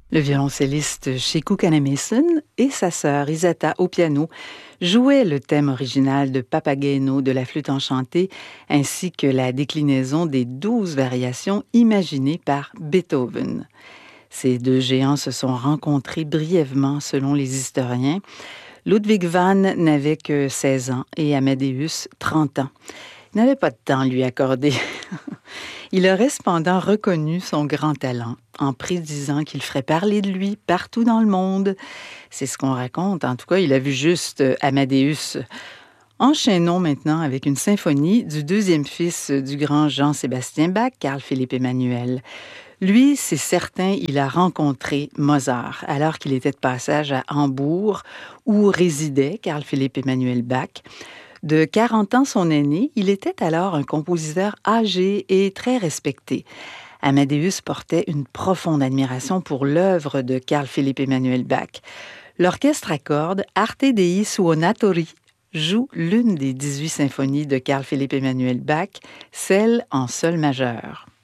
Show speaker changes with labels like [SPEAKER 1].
[SPEAKER 1] Le violoncelliste Sheku Kanemason et sa sœur Isata au piano jouaient le thème original de Papageno de la flûte enchantée ainsi que la déclinaison des 12 variations imaginées par Beethoven. Ces deux géants se sont rencontrés brièvement selon les historiens. Ludwig van n'avait que 16 ans et Amadeus 30 ans. Il n'avait pas de temps à lui accorder. Il aurait cependant reconnu son grand talent en prédisant qu'il ferait parler de lui partout dans le monde. C'est ce qu'on raconte. En tout cas, il a vu juste Amadeus. Enchaînons maintenant avec une symphonie du deuxième fils du grand Jean-Sébastien Bach, Carl Philipp Emanuel. Lui, c'est certain, il a rencontré Mozart alors qu'il était de passage à Hambourg où résidait Carl Philipp Emanuel Bach. De 40 ans son aîné, il était alors un compositeur âgé et très respecté. Amadeus portait une profonde admiration pour l'œuvre de Carl Philipp Emanuel Bach. L'orchestre à cordes Arte Dei Suonatori joue l'une des 18 symphonies de Carl Philipp Emanuel Bach, celle en sol majeur.